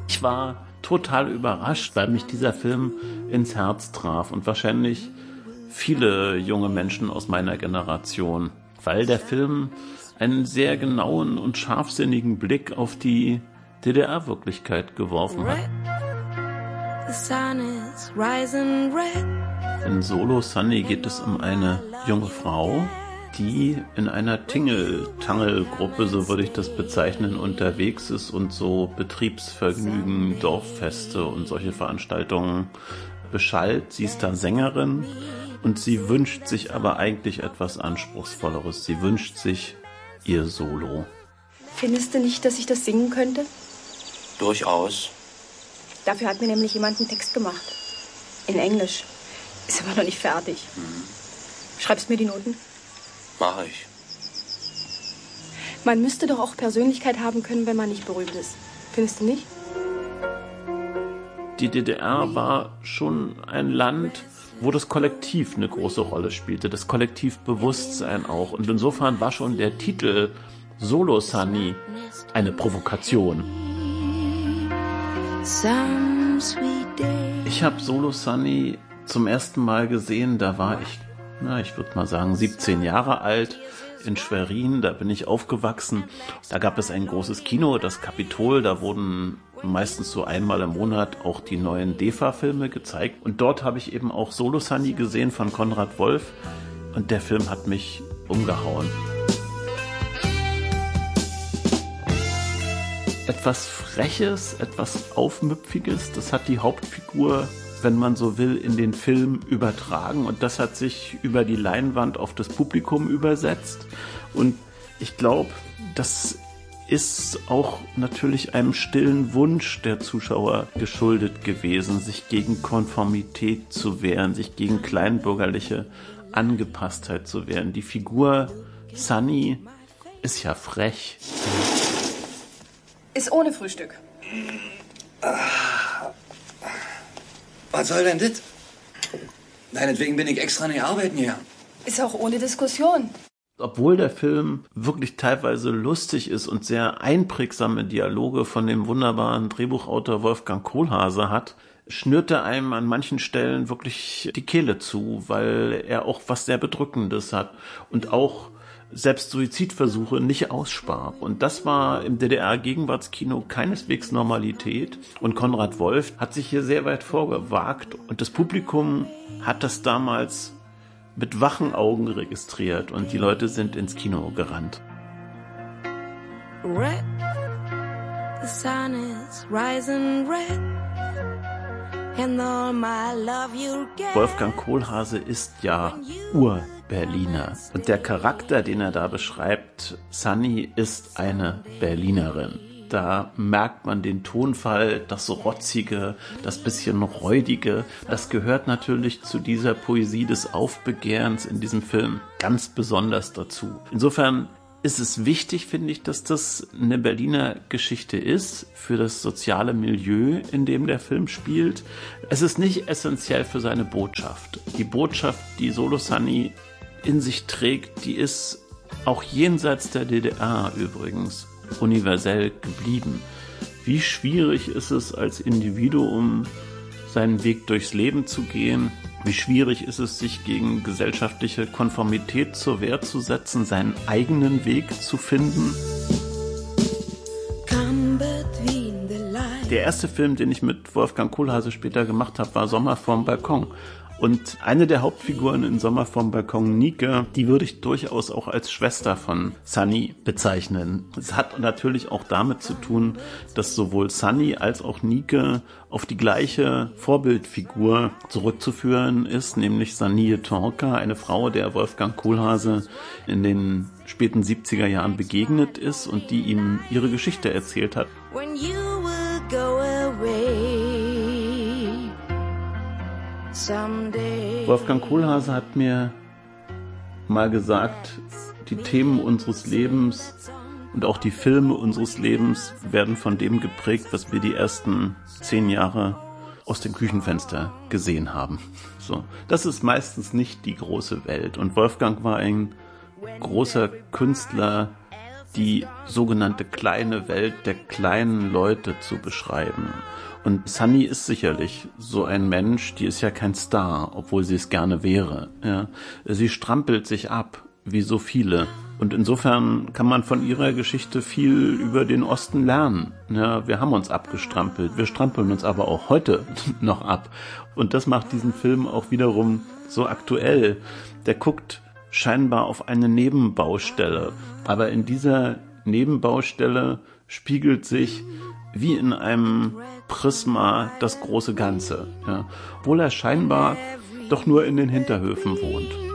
Ich war total überrascht, weil mich dieser Film ins Herz traf und wahrscheinlich viele junge Menschen aus meiner Generation, weil der Film einen sehr genauen und scharfsinnigen Blick auf die DDR-Wirklichkeit geworfen hat. In Solo Sunny geht es um eine junge Frau, die in einer Tingeltangel-Gruppe, so würde ich das bezeichnen, unterwegs ist und so Betriebsvergnügen, Dorffeste und solche Veranstaltungen beschallt. Sie ist da Sängerin und sie wünscht sich aber eigentlich etwas Anspruchsvolleres. Sie wünscht sich ihr Solo. Findest du nicht, dass ich das singen könnte? Durchaus. Dafür hat mir nämlich jemand einen Text gemacht. In Englisch. Ist aber noch nicht fertig. Schreibst mir die Noten? Mach ich. Man müsste doch auch Persönlichkeit haben können, wenn man nicht berühmt ist. Findest du nicht? Die DDR war schon ein Land, wo das Kollektiv eine große Rolle spielte, das Kollektivbewusstsein auch. Und insofern war schon der Titel Solo Sunny eine Provokation. Ich habe Solo Sunny zum ersten Mal gesehen, da war ich würde mal sagen 17 Jahre alt, in Schwerin, da bin ich aufgewachsen. Da gab es ein großes Kino, das Kapitol, da wurden meistens so einmal im Monat auch die neuen DEFA-Filme gezeigt. Und dort habe ich eben auch Solo Sunny gesehen von Konrad Wolf und der Film hat mich umgehauen. Etwas Freches, etwas Aufmüpfiges, das hat die Hauptfigur, wenn man so will, in den Film übertragen und das hat sich über die Leinwand auf das Publikum übersetzt und ich glaube, das ist auch natürlich einem stillen Wunsch der Zuschauer geschuldet gewesen, sich gegen Konformität zu wehren, sich gegen kleinbürgerliche Angepasstheit zu wehren. Die Figur Sunny ist ja frech. Ist ohne Frühstück. Was soll denn das? Deinetwegen bin ich extra nicht arbeiten hier. Ist auch ohne Diskussion. Obwohl der Film wirklich teilweise lustig ist und sehr einprägsame Dialoge von dem wunderbaren Drehbuchautor Wolfgang Kohlhase hat, schnürt er einem an manchen Stellen wirklich die Kehle zu, weil er auch was sehr Bedrückendes hat und auch selbst Suizidversuche nicht ausspart. Und das war im DDR-Gegenwartskino keineswegs Normalität. Und Konrad Wolf hat sich hier sehr weit vorgewagt. Und das Publikum hat das damals mit wachen Augen registriert. Und die Leute sind ins Kino gerannt. Red, the sun is rising red. And all my love you'll get. Wolfgang Kohlhase ist ja Ur-Berliner. Und der Charakter, den er da beschreibt, Sunny, ist eine Berlinerin. Da merkt man den Tonfall, das Rotzige, das bisschen Räudige. Das gehört natürlich zu dieser Poesie des Aufbegehrens in diesem Film ganz besonders dazu. Insofern ist es wichtig, finde ich, dass das eine Berliner Geschichte ist für das soziale Milieu, in dem der Film spielt. Es ist nicht essentiell für seine Botschaft. Die Botschaft, die Solo Sunny in sich trägt, die ist auch jenseits der DDR übrigens universell geblieben. Wie schwierig ist es als Individuum, seinen Weg durchs Leben zu gehen? Wie schwierig ist es, sich gegen gesellschaftliche Konformität zur Wehr zu setzen, seinen eigenen Weg zu finden? Der erste Film, den ich mit Wolfgang Kohlhase später gemacht habe, war Sommer vorm Balkon. Und eine der Hauptfiguren in Sommer vorm Balkon, Nike, die würde ich durchaus auch als Schwester von Sunny bezeichnen. Es hat natürlich auch damit zu tun, dass sowohl Sunny als auch Nike auf die gleiche Vorbildfigur zurückzuführen ist, nämlich Sanie Torka, eine Frau, der Wolfgang Kohlhase in den späten 70er Jahren begegnet ist und die ihm ihre Geschichte erzählt hat. When you will go away. Wolfgang Kohlhase hat mir mal gesagt, die Themen unseres Lebens und auch die Filme unseres Lebens werden von dem geprägt, was wir die ersten 10 Jahre aus dem Küchenfenster gesehen haben. So, das ist meistens nicht die große Welt. Und Wolfgang war ein großer Künstler die sogenannte kleine Welt der kleinen Leute zu beschreiben. Und Sunny ist sicherlich so ein Mensch, die ist ja kein Star, obwohl sie es gerne wäre. Ja. Sie strampelt sich ab, wie so viele. Und insofern kann man von ihrer Geschichte viel über den Osten lernen. Ja, wir haben uns abgestrampelt, wir strampeln uns aber auch heute noch ab. Und das macht diesen Film auch wiederum so aktuell. Der guckt scheinbar auf eine Nebenbaustelle. Aber in dieser Nebenbaustelle spiegelt sich wie in einem Prisma das große Ganze. Ja. Obwohl er scheinbar doch nur in den Hinterhöfen wohnt.